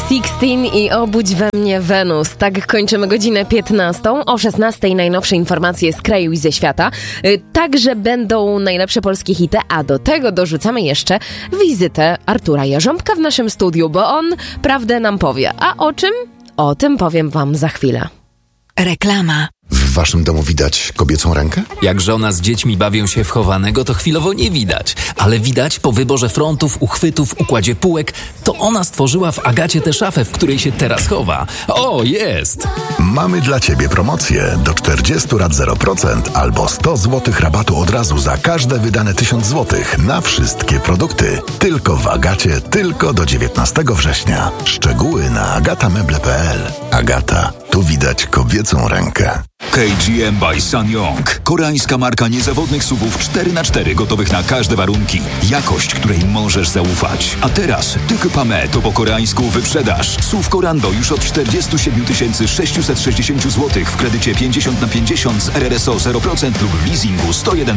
Sixteen i Obudź we mnie Wenus. Tak kończymy godzinę 15. O 16 najnowsze informacje z kraju i ze świata. Także będą najlepsze polskie hity, a do tego dorzucamy jeszcze wizytę Artura Jarząbka w naszym studiu, bo on prawdę nam powie. A o czym? O tym powiem wam za chwilę. Reklama. W waszym domu widać kobiecą rękę? Jak żona z dziećmi bawią się w chowanego, to chwilowo nie widać. Ale widać po wyborze frontów, uchwytów, układzie półek, to ona stworzyła w Agacie tę szafę, w której się teraz chowa. O, jest! Mamy dla ciebie promocję. Do 40 lat 0% albo 100 zł rabatu od razu za każde wydane 1000 zł na wszystkie produkty. Tylko w Agacie, tylko do 19 września. Szczegóły na agatameble.pl. Agata, tu widać kobiecą rękę. KGM by SsangYong. Koreańska marka niezawodnych SUV-ów 4x4 gotowych na każde warunki. Jakość, której możesz zaufać. A teraz Tykpame to po koreańsku wyprzedaż. SUV Korando już od 47 660 zł w kredycie 50/50 z RRSO 0% lub w leasingu 101%.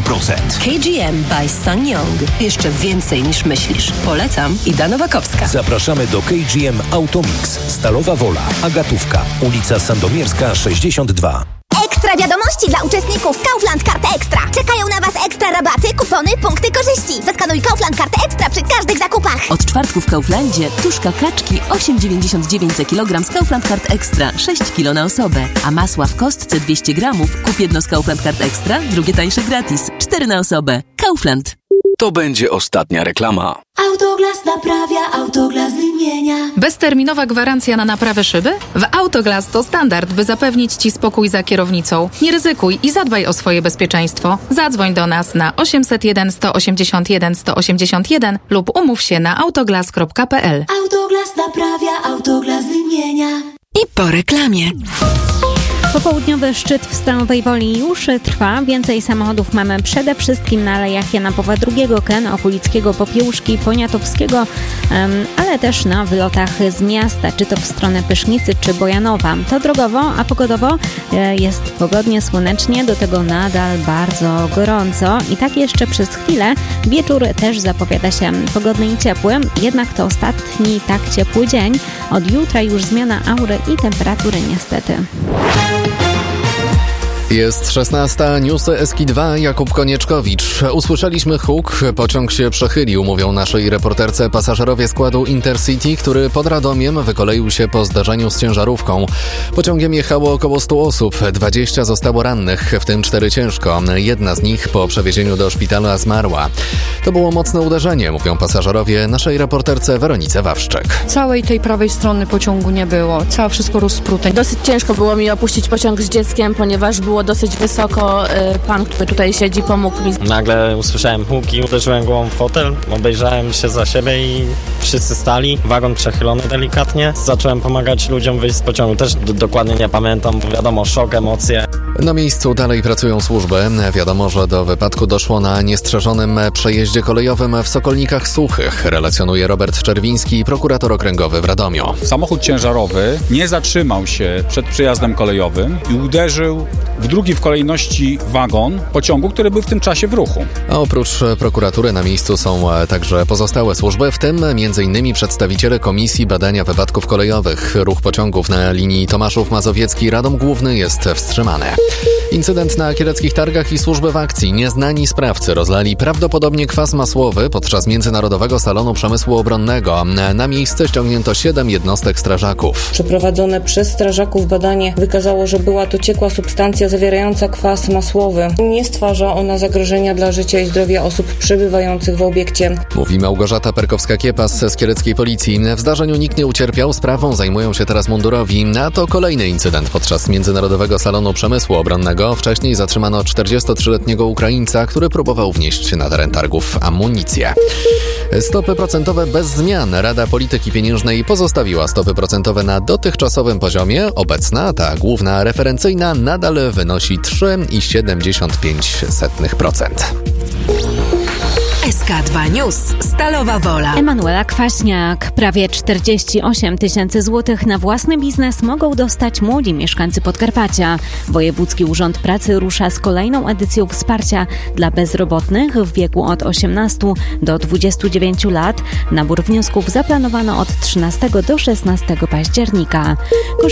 KGM by SsangYong. Jeszcze więcej niż myślisz. Polecam. Ida Nowakowska. Zapraszamy do KGM Automix. Stalowa Wola, Agatówka, ulica Sandomierska 62. Ekstra wiadomości dla uczestników Kaufland Karty Ekstra. Czekają na Was ekstra rabaty, kupony, punkty korzyści. Zaskanuj Kaufland Kartę Ekstra przy każdych zakupach. Od czwartku w Kauflandzie tuszka kaczki 8,99 za kilogram z Kaufland Kart Ekstra, 6 kg na osobę. A masła w kostce 200 gramów, kup jedno z Kaufland Kart Ekstra, drugie tańsze gratis. 4 na osobę. Kaufland. To będzie ostatnia reklama. Autoglas naprawia, Autoglas wymienia. Bezterminowa gwarancja na naprawę szyby? W Autoglas to standard, by zapewnić Ci spokój za kierownicą. Nie ryzykuj i zadbaj o swoje bezpieczeństwo. Zadzwoń do nas na 801 181 181 lub umów się na autoglas.pl. Autoglas naprawia, Autoglas wymienia. I po reklamie. Popołudniowy szczyt w Stalowej Woli już trwa. Więcej samochodów mamy przede wszystkim na alejach Jana Pawła II, Ken, Okulickiego, Popiełuszki, Poniatowskiego, ale też na wylotach z miasta, czy to w stronę Pysznicy, czy Bojanowa. To drogowo, a pogodowo jest pogodnie, słonecznie, do tego nadal bardzo gorąco i tak jeszcze przez chwilę. Wieczór też zapowiada się pogodny i ciepły, jednak to ostatni tak ciepły dzień. Od jutra już zmiana aury i temperatury niestety. Jest 16, newsy Eski2, Jakub Konieczkowicz. Usłyszeliśmy huk, pociąg się przechylił, mówią naszej reporterce pasażerowie składu Intercity, który pod Radomiem wykoleił się po zdarzeniu z ciężarówką. Pociągiem jechało około 100 osób, 20 zostało rannych, w tym 4 ciężko. Jedna z nich po przewiezieniu do szpitala zmarła. To było mocne uderzenie, mówią pasażerowie naszej reporterce Weronice Wawszczek. Całej tej prawej strony pociągu nie było, całe wszystko rozprute. Dosyć ciężko było mi opuścić pociąg z dzieckiem, ponieważ było dosyć wysoko. Pan, który tutaj siedzi, pomógł mi. Nagle usłyszałem huk i uderzyłem głową w fotel. Obejrzałem się za siebie i wszyscy stali. Wagon przechylony delikatnie. Zacząłem pomagać ludziom wyjść z pociągu. Też dokładnie nie pamiętam, bo wiadomo, szok, emocje. Na miejscu dalej pracują służby. Wiadomo, że do wypadku doszło na niestrzeżonym przejeździe kolejowym w Sokolnikach Suchych, relacjonuje Robert Czerwiński, prokurator okręgowy w Radomiu. Samochód ciężarowy nie zatrzymał się przed przejazdem kolejowym i uderzył w drugi w kolejności wagon pociągu, który był w tym czasie w ruchu. A oprócz prokuratury na miejscu są także pozostałe służby, w tym m.in. przedstawiciele Komisji Badania Wypadków Kolejowych. Ruch pociągów na linii Tomaszów Mazowiecki-Radom Główny jest wstrzymany. Incydent na Kieleckich Targach i służby w akcji. Nieznani sprawcy rozlali prawdopodobnie kwas masłowy podczas Międzynarodowego Salonu Przemysłu Obronnego. Na miejsce ściągnięto 7 jednostek strażaków. Przeprowadzone przez strażaków badanie wykazało, że była to ciekła substancja zawierająca kwas masłowy. Nie stwarza ona zagrożenia dla życia i zdrowia osób przebywających w obiekcie. Mówi Małgorzata Perkowska-Kiepas z kieleckiej policji. W zdarzeniu nikt nie ucierpiał, sprawą zajmują się teraz mundurowi. A to kolejny incydent podczas Międzynarodowego Salonu Przemysłu Obronnego. Wcześniej zatrzymano 43-letniego Ukraińca, który próbował wnieść na teren targów amunicję. Stopy procentowe bez zmian. Rada Polityki Pieniężnej pozostawiła stopy procentowe na dotychczasowym poziomie. Obecna, ta główna referencyjna, nadal wynosi 3,75%. SK SK2 News. Stalowa Wola. Emanuela Kwaśniak. Prawie 48 000 złotych na własny biznes mogą dostać młodzi mieszkańcy Podkarpacia. Wojewódzki Urząd Pracy rusza z kolejną edycją wsparcia dla bezrobotnych w wieku od 18 do 29 lat. Nabór wniosków zaplanowano od 13 do 16 października.